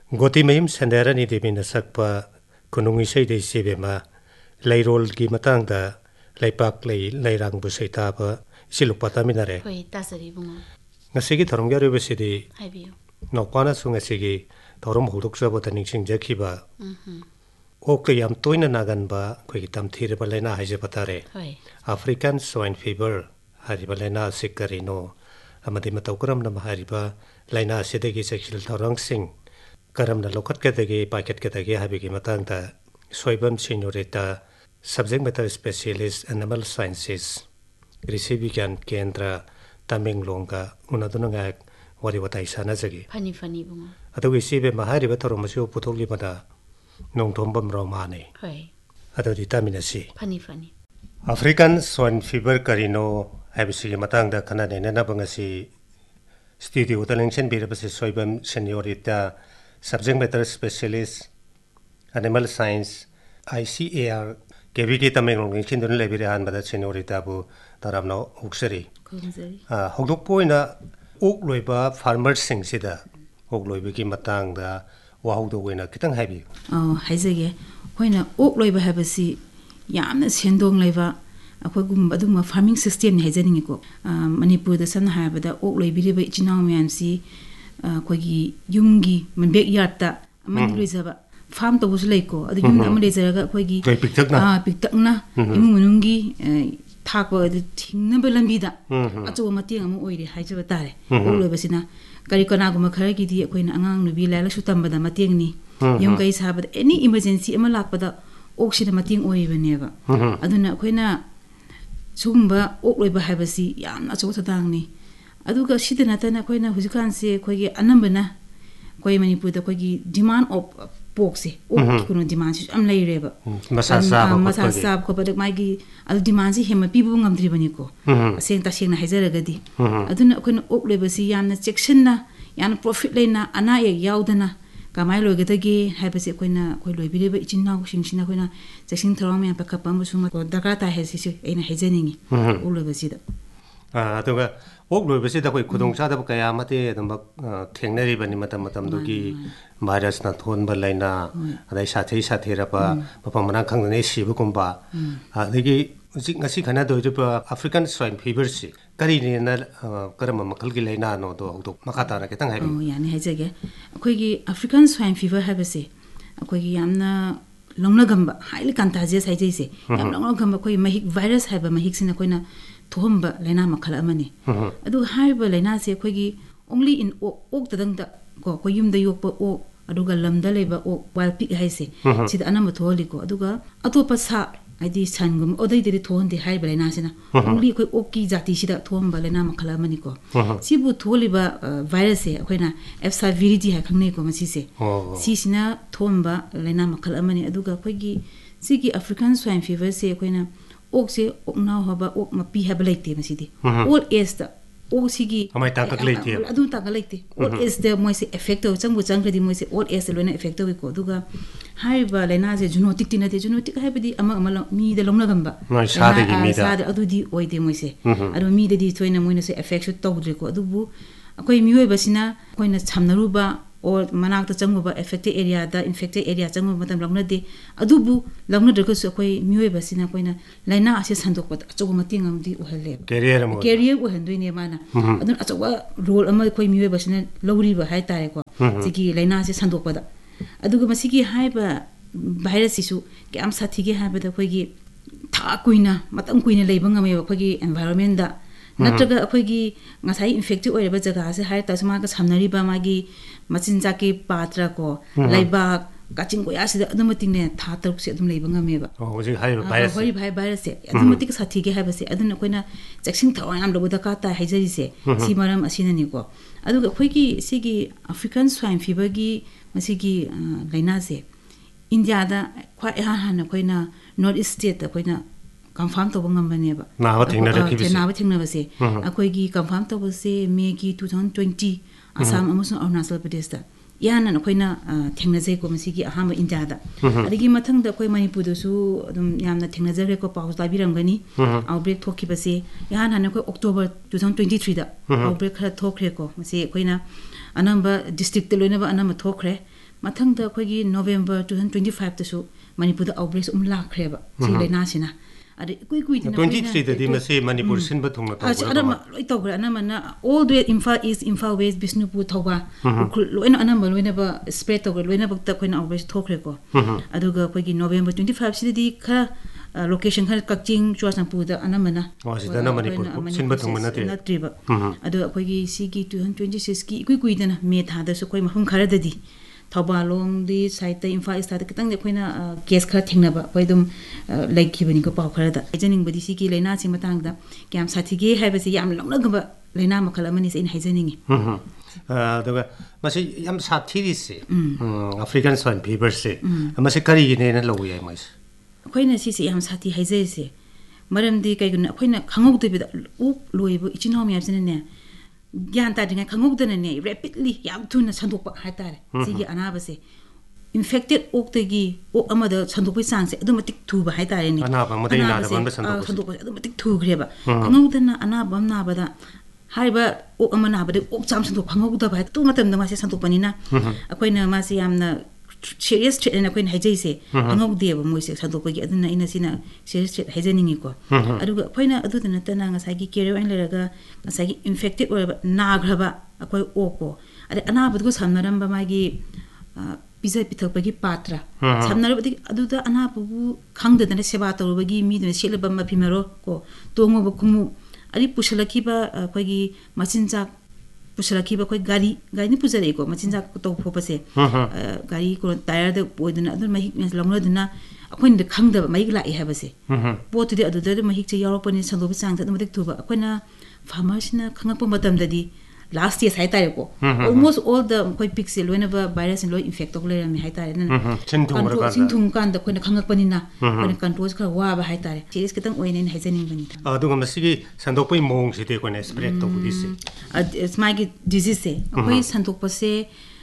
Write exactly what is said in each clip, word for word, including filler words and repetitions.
Goti mayim sandarani debina sakpa kunungi sayday sebema layrol gi matang da laypak lay layrang bu saytaba silupata minare. Hoi, tasari bungo. Ngasigi thorom gari besidi. Haibiyo. Nokwana su ngasigi thorom huduk sabota ningsing jakiba. Mhm. Okta yam toina nagan ba koi tam thire balena haije patare. Hoi. African swine fever hari balena sikarino amadi mataukaram nam hari ba laina sidegi sexual thorang sing karam na lokat kadagi paket kadagi habigi matang da soibam senorita subject matter specialist animal sciences receiving kendra Tamenglonga unadunanga wari watai sana jagi Fani fani bungo. atu isibe mahari batoro masio putoli bada nong thombam romane Hoi. atu vitaminasi Fani fani. African swine fever karino habisi matang da kana ne na bangasi studio talengchen birabasi soibam seniorita subject matter specialist animal science I C A R kebiki Tamenglong chin dun lebire han bada seniorita bu taramno uksari Kunzari. Ah, hogdok poina ok loiba farmers sing sida ok loiba ki matang da wahogdo wena kitang habi oh haizege hoina ok loiba habasi yamna sendong laiba akoi gum aduma farming system ni haizaningi ko manipur da san habada ok loibiriba ichinaw myamsi kogi yumgi man backyard ta man loizaba farm to busleiko adu yum am lezaraga kogi ah piktakna imu munungi thakwa de thingna belambi da acho matiang amu oire haijaba tare olo basina kari kana guma khara gi di koina angang nubi lala su tambada matiang ni yum kai sabada any emergency ama lakpada oksida matiang oire beneba aduna koina sumba okloiba habasi yamna acho thadang ni aduga sidana tana koina hujikan se kogi anambana koi manipur da kogi demand of boxe ok kuno demand am laireba masasa masasa ko padak magi al demand si hema pibu ngamdri bani ko seng ta seng na haizaraga di aduna koina ok lebasi yamna section na yana profit leina ana ya yaudana kamai loigadagi habasi koina koi loibireba ichinna singshina koina section throma ya pakapa musuma ko dakata hesi ena haizaningi ok lebasi da ah aduga ok loibasi da koi khudong sa da kaya mate dum thengnari bani matam matam dugi virus na thon balaina adai sathei sathera pa papamana khangne sibu kumba adigi ngasi khana do African swine fever si kari ne na karama makal gi laina no do hokdo makata ra ketang haibi oh yani haijage akoi gi African swine fever habase akoi gi yamna longna gamba highly contagious haijese yam longna gamba koi mahik virus haiba mahik sina koina thomba laina makal amani adu haiba laina se akoi gi only in ok tadang da ko ko yum da yokpa o aduga lamda leba o wild pig haise sida anama tholi ko aduga atopa sa adi sangum odai diri thonde hai balena sina only koi oki jati sida thom balena makhala mani ko sibu tholi ba virus e koina efsa viridi ha khangne ko masi se si sina thomba lena makhala mani aduga koi gi sigi African swine fever se koina ok se okna hoba ok mapi ha balaite masi de all is the all sigi amai tangka leite adu tangka leite all is the moi se effective changbu changkadi moi se all is lena effective ko duga haiba lena je genetic tina de genetic haibadi ama ama mi de longna gamba sade gi mi da sade adu di oide moi se adu mi de di toina moina se affection tawdre ko adu bu akoi mioi basina koina chamnaruba or manak ta changba affected area da infected area changba matam longna de adu bu longna de ko so koi mioi basina koina laina ase sandok pat achogo mating am di uhalle career mo career u handoine mana adu achogo role ama koi mioi basina lowri ba hai tare ko sigi laina ase sandok pada adu ga masigi haiba virus isu ke am sathi ge haiba da koi gi tha kuina matang kuina leibang ame koi gi environment da natraga koi gi ngasai infected oireba jaga ase hai ta sama ka samnari ba magi machin jaki patra ko laiba kaching ko yasi da adumati ne tha taruk se adum leibang ame ba oh ji hai virus hoi bhai virus se adumati ka sathi ge haiba se adun koina jaksing thawa am lobu da ka ta haijari se si maram asina ni ko adu koi gi sigi African swine fever gi masigi laina se India da khwa ha ha na koina north east state da koina confirm to bangam bane ba na ba thingna ra ki bi na ba thingna ba se akoi gi confirm to ba se May gi twenty twenty Assam amusung Arunachal Pradesh da yana na koina thingna jai ko masigi ahama India da adigi mathang da koi Manipur da su dum yamna thingna jare ko paus da biram gani outbreak thoki ba se yana na koi October twenty twenty-three da outbreak khara thokre ko masi koina anamba district te loina ba anamba thokre mathang da khoi gi November twenty twenty-five ta su Manipur da outbreak um la khreba si leina sina ade kui kui dina twenty-three da di mase Manipur sin ba thungna ta ach ana loi to gra ana mana all the Imphal East Imphal West Bishnupur thoba loina ana ma loina ba spread to loina ba ta khoina outbreak thokre ko aduga khoi gi November twenty-five si di kha location khar Kaching Chuasampur da ana mana wa si da na Manipur sin ba thungna na na triba adu khoi gi si gi twenty twenty-six ki kui kui dina me tha da su khoi mafum khara da di Thaubalong di site ta Imphal East ta kitang de khoina case khar thingna ba khoi dum like ki bani ko paw khara da haijaning badi si ki leina si matang da kyam sathi ge hai ba si yam long na ga ba leina makhala mani se in haijaning hm adaga mase yam sathi ri se African swine fever se mase kari gi ne na lo yai mais khoina si si yam sathi haijai se maram di kai gun khoina khangok de bi da u loi bu ichin hom yam sin ne gyan ta dinga khangok de ne rapidly yam thuna sandok pa ha ta re si gi ana ba se infected ok te gi ok ama da sandok pi sang se automatic thu ba ha ta re ni ana ba ma dai na da ban ba sandok sandok automatic thu gre ba khangok de na ana bam na ba da hai ba ok ama na ba de ok cham sandok khangok da ba tu matam da ma se sandok pani na akoina ma se yam na serious threat na koin haijai se angok de ba moi se sandok pa gi aduna ina sina serious threat haijaning ko aduga koina adu na ta na nga sa gi carrier an leraga nga sa gi infected or na graba akoi oko ade ana bud ko samnaram ba ma gi pizza pithak pa gi patra samnar ba adu da ana bu khang de na seba to ba gi mi de sele ba ma phimero ko tongo ba khumu ari pushalaki ba koi gi machinja pushalaki ba koi gari gari ni pujare ko machinja ko to pho pa se gari ko tire de poiduna adu mahik mes longna duna akoin de khangda mahik la e ha ba se pot de adu de mahik che yaro pani sando bi sang da madik thu ba akoina farmers na khanga pa matam da di last year sai tare ko almost all the koi pixel whenever virus and low infect to le mi hai tare na chin thung ra chin thung kan da koina khangak pani na koina control kha wa ba hai tare series kitang oine hai janing bani ta adu ga masigi sandok pai mong se de ko na spread to budi se it's my disease se koi sandok pa se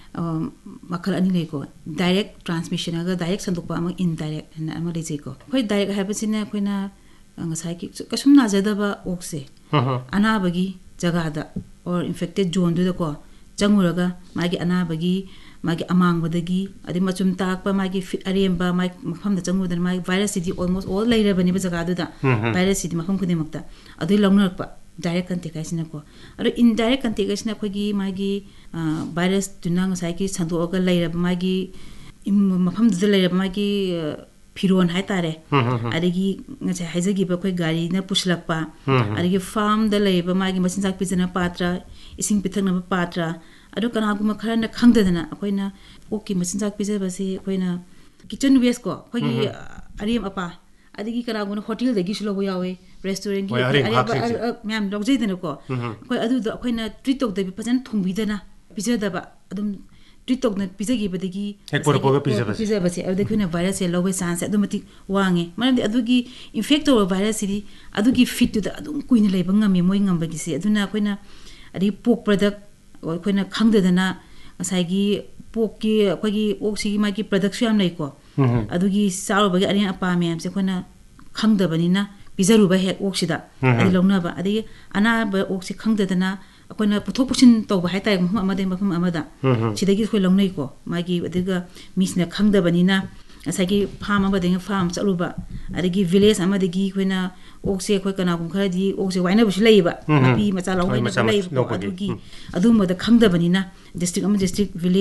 makal ani le ko direct transmission aga direct sandok pa ma indirect na ma le je ko koi direct ha ba sina koina ngasai ki kasum na jada ba ok se ana bagi jaga da or infected zone do ko changuraga magi anabagi magi amang badagi adi machum tak pa magi aremba mai mafam da changu da mai virus di almost all layer bani ba jaga do da virus di mafam khudi makta adi longnak pa direct contact asina ko aro indirect contact asina ko gi magi virus dunang sai ki sandu ga layer magi mafam da layer magi phiron hai tare adigi ngacha haijagi ba koi gari na puslak pa adigi farm da lei ba magi machin sak pizana patra ising pithak na patra adu kana guma khara na khangda na koina okay machin sak pizza ba se koina kitchen waste ko koi arem apa adigi kana guna hotel da gi shlo yawe restaurant gi ari myam logjai dana ko koi adu da koina treat tok da bi pajan thungbi dana pizza da ba adum TikTok na pizza gi badagi ekor poga pizza basi pizza basi adu khuna virus e lowe chance adu mati wange manam adu gi infect or virus ri adu gi fit to da adu kuina leiba ngami moi ngamba gi se aduna khoina ari pork product khoina khangda dana asai gi pork gi khoi gi ok si ma gi product su am nei ko adu gi saru ba gi ari apa me am se khoina khangda bani na pizza ru ba he ok si da adi longna ba adi ana ba ok si khangda dana akoina puthok pusin to ba hai tai mafum amade mafum amada sidagi khoi longnei ko magi adiga misna khangda banina asagi farm amade farm chaluba adigi village amadegi khoina okse khoi kana kum khara di okse waina busi leiba mapi macha longoi na leiba adugi aduma da khangda banina district am district village